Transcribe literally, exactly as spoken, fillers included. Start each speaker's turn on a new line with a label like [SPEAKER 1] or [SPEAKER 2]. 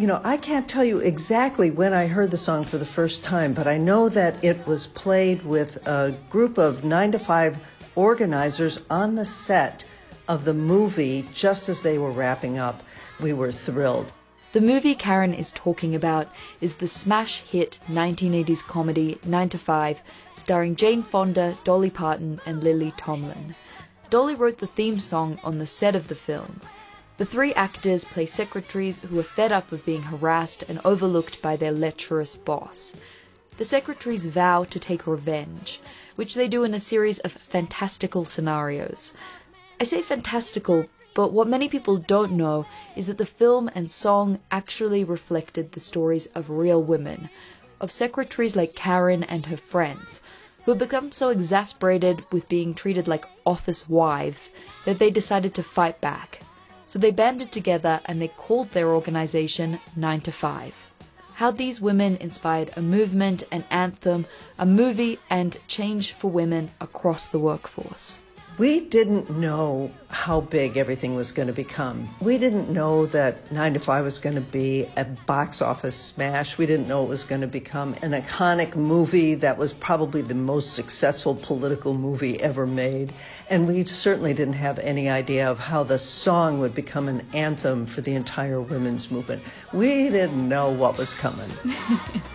[SPEAKER 1] You know, I can't tell you exactly when I heard the song for the first time, but I know that it was played with a group of nine to five organizers on the set of the movie just as they were wrapping up. We were thrilled.
[SPEAKER 2] The movie Karen is talking about is the smash hit nineteen eighties comedy nine to five, starring Jane Fonda, Dolly Parton, and Lily Tomlin. Dolly wrote the theme song on the set of the film. The three actors play secretaries who are fed up of being harassed and overlooked by their lecherous boss. The secretaries vow to take revenge, which they do in a series of fantastical scenarios. I say fantastical, but what many people don't know is that the film and song actually reflected the stories of real women, of secretaries like Karen and her friends, who had become so exasperated with being treated like office wives that they decided to fight back. So they banded together and they called their organization nine to five. How these women inspired a movement, an anthem, a movie, and change for women across the workforce.
[SPEAKER 1] We didn't know how big everything was going to become. We didn't know that nine to five was going to be a box office smash. We didn't know it was going to become an iconic movie that was probably the most successful political movie ever made. And we certainly didn't have any idea of how the song would become an anthem for the entire women's movement. We didn't know what was coming.